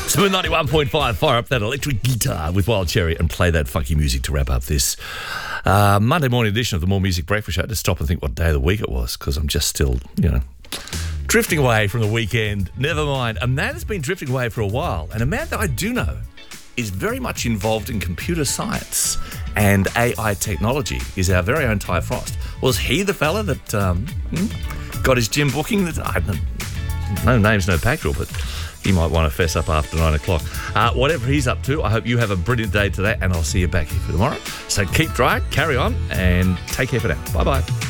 Smooth 91.5, fire up that electric guitar with Wild Cherry and play that funky music to wrap up this Monday morning edition of the More Music Breakfast Show. To stop and think what day of the week it was, because I'm just still, drifting away from the weekend. Never mind. A man that's been drifting away for a while, and a man that I do know is very much involved in computer science and AI technology, is our very own Ty Frost. Was he the fella that got his gym booking? No names, no pack drill, but he might want to fess up after 9 o'clock. Whatever he's up to, I hope you have a brilliant day today, and I'll see you back here for tomorrow. So keep dry, carry on, and take care for now. Bye-bye.